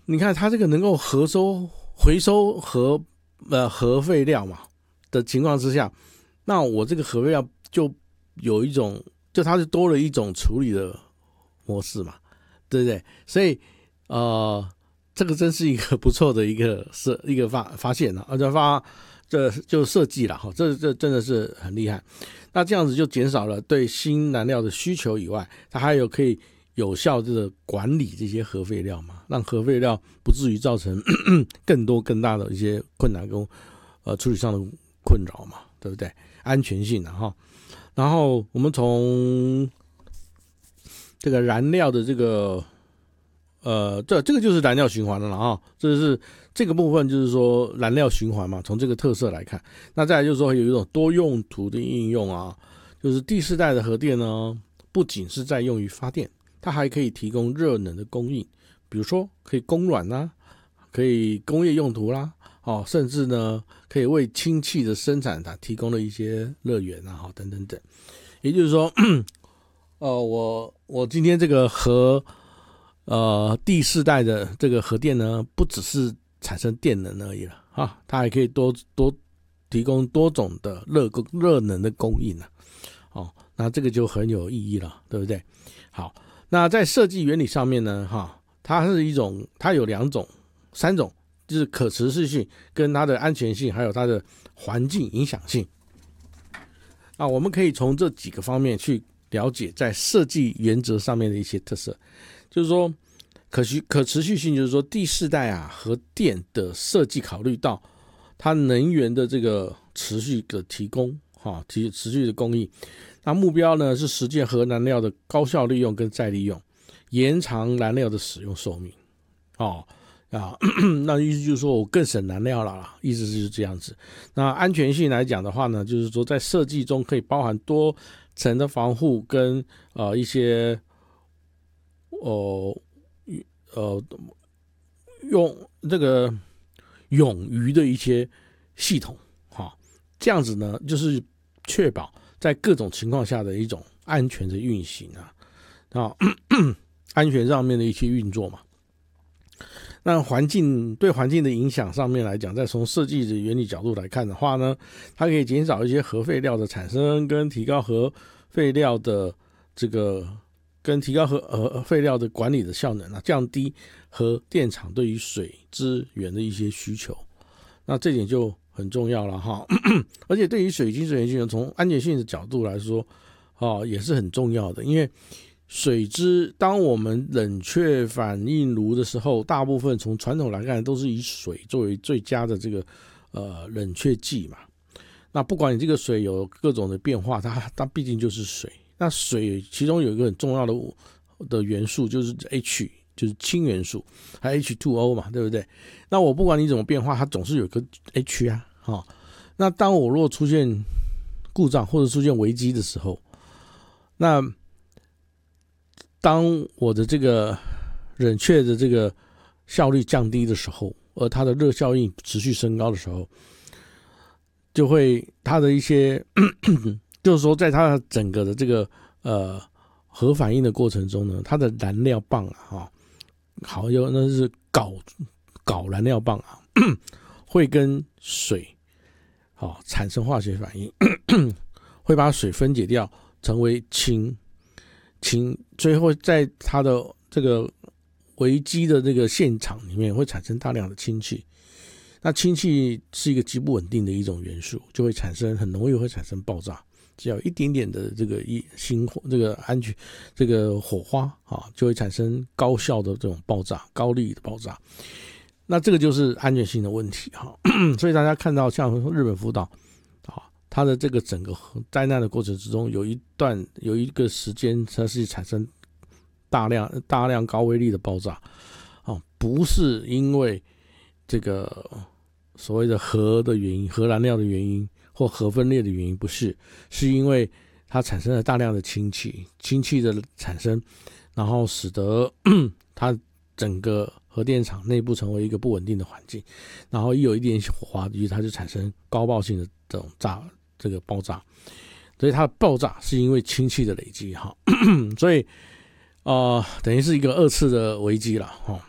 你看它这个能够回收核废料嘛的情况之下，那我这个核废料就有一种，就它是多了一种处理的模式嘛，对不对？所以这个真是一个不错的一个发现啊，这就设计了哈，这真的是很厉害。那这样子就减少了对新燃料的需求以外，它还有可以有效的管理这些核废料嘛，让核废料不至于造成更大的一些困难跟处理上的困扰嘛，对不对？安全性啊哈。然后我们从这个燃料的这个这个就是燃料循环了哈，这个部分就是说燃料循环嘛，从这个特色来看。那再来就是说有一种多用途的应用啊，就是第四代的核电呢，不仅是在用于发电，它还可以提供热能的供应，比如说可以供暖啦，可以工业用途啦，甚至呢可以为氢气的生产它提供了一些热源啊，等等等。也就是说我今天这个第四代的这个核电呢，不只是产生电能而已了啊，它还可以多提供多种的热能的供应啊，那这个就很有意义了，对不对？好，那在设计原理上面呢，它有三种，就是可持续性、跟它的安全性，还有它的环境影响性。那我们可以从这几个方面去了解在设计原则上面的一些特色。就是说可持续性，就是说第四代核电的设计考虑到它能源的这个持续的提供持续的供应，那目标呢是实现核燃料的高效利用跟再利用，延长燃料的使用寿命那意思就是说我更省燃料了啦，意思就是这样子。那安全性来讲的话呢，就是说在设计中可以包含多层的防护跟一些用这个冗余的一些系统这样子呢就是确保在各种情况下的一种安全的运行安全上面的一些运作嘛。那对环境的影响上面来讲，再从设计的原理角度来看的话呢，它可以减少一些核废料的产生，跟提高核废料的废料的管理的效能降低核电厂对于水资源的一些需求。那这点就很重要了哈。而且对于水资源从安全性的角度来说也是很重要的，因为当我们冷却反应炉的时候，大部分从传统来看都是以水作为最佳的这个冷却剂嘛。那不管你这个水有各种的变化，它毕竟就是水。那水其中有一个很重要的元素就是 H， 就是氢元素，还有 H2O 嘛，对不对？那我不管你怎么变化，它总是有个 H 那当我如果出现故障或者出现危机的时候，那当我的这个冷却的这个效率降低的时候，而它的热效应持续升高的时候，就会它的一些就是说在它的整个的这个核反应的过程中呢，它的燃料棒那是镐燃料棒会跟水产生化学反应会把水分解掉成为氢，最后在它的这个危机的这个现场里面会产生大量的氢气。那氢气是一个极不稳定的一种元素，就会很容易会产生爆炸。只要一点点的这个这个火花就会产生高效的这种爆炸，高力的爆炸。那这个就是安全性的问题所以大家看到像日本福岛它的这个整个灾难的过程之中，有一个时间它是产生大量高威力的爆炸不是因为这个所谓的核的原因、核燃料的原因或核分裂的原因，不是，是因为它产生了大量的氢气的产生，然后使得它整个核电厂内部成为一个不稳定的环境，然后一有一点火花，它就产生高爆性的这个爆炸，所以它的爆炸是因为氢气的累积所以等于是一个二次的危机了